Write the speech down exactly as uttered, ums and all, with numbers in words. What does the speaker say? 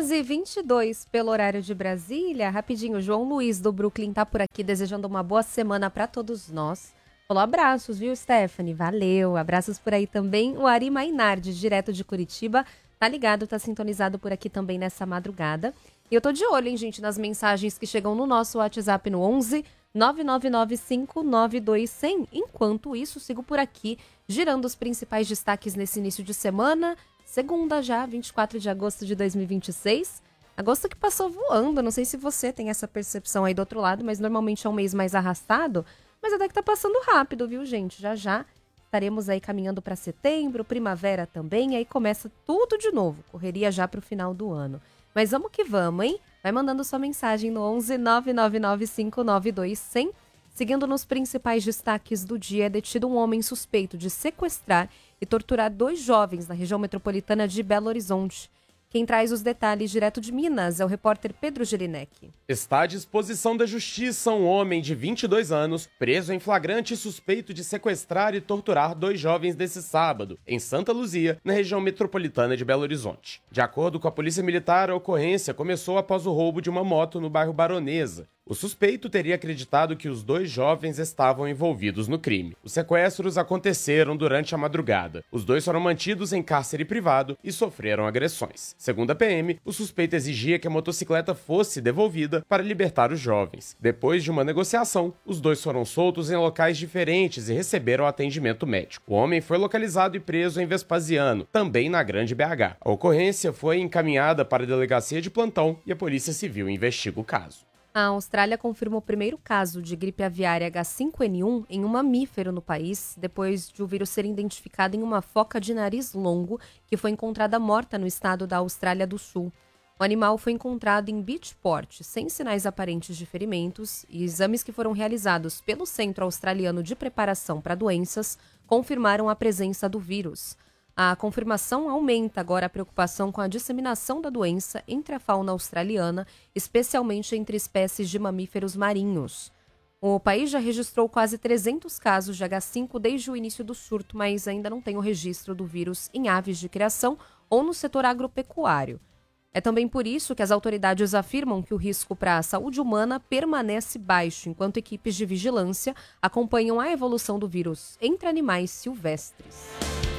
onze e vinte e dois pelo horário de Brasília. Rapidinho, o João Luiz do Brooklyn tá por aqui desejando uma boa semana para todos nós. Falou abraços, viu, Stephanie? Valeu. Abraços por aí também. O Ari Mainardi, direto de Curitiba, tá ligado, tá sintonizado por aqui também nessa madrugada. E eu tô de olho, hein, gente, nas mensagens que chegam no nosso WhatsApp no onze nove nove nove cinco nove dois zero zero. Enquanto isso, sigo por aqui, girando os principais destaques nesse início de semana. Segunda já, vinte e quatro de agosto de dois mil e vinte e seis. Agosto que passou voando, não sei se você tem essa percepção aí do outro lado, mas normalmente é um mês mais arrastado. Mas até que tá passando rápido, viu, gente? Já já estaremos aí caminhando para setembro, primavera também, aí começa tudo de novo, correria já pro final do ano. Mas vamos que vamos, hein? Vai mandando sua mensagem no onze nove nove nove cinco nove dois zero zero. Seguindo nos principais destaques do dia, é detido um homem suspeito de sequestrar e torturar dois jovens na região metropolitana de Belo Horizonte. Quem traz os detalhes direto de Minas é o repórter Pedro Gelinek. Está à disposição da justiça um homem de vinte e dois anos, preso em flagrante e suspeito de sequestrar e torturar dois jovens desse sábado, em Santa Luzia, na região metropolitana de Belo Horizonte. De acordo com a Polícia Militar, a ocorrência começou após o roubo de uma moto no bairro Baronesa. O suspeito teria acreditado que os dois jovens estavam envolvidos no crime. Os sequestros aconteceram durante a madrugada. Os dois foram mantidos em cárcere privado e sofreram agressões. Segundo a P M, o suspeito exigia que a motocicleta fosse devolvida para libertar os jovens. Depois de uma negociação, os dois foram soltos em locais diferentes e receberam atendimento médico. O homem foi localizado e preso em Vespasiano, também na Grande B H. A ocorrência foi encaminhada para a delegacia de plantão e a Polícia Civil investiga o caso. A Austrália confirmou o primeiro caso de gripe aviária H cinco N um em um mamífero no país, depois de o vírus ser identificado em uma foca de nariz longo que foi encontrada morta no estado da Austrália do Sul. O animal foi encontrado em Beachport, sem sinais aparentes de ferimentos, e exames que foram realizados pelo Centro Australiano de Preparação para Doenças confirmaram a presença do vírus. A confirmação aumenta agora a preocupação com a disseminação da doença entre a fauna australiana, especialmente entre espécies de mamíferos marinhos. O país já registrou quase trezentos casos de H cinco desde o início do surto, mas ainda não tem o registro do vírus em aves de criação ou no setor agropecuário. É também por isso que as autoridades afirmam que o risco para a saúde humana permanece baixo, enquanto equipes de vigilância acompanham a evolução do vírus entre animais silvestres.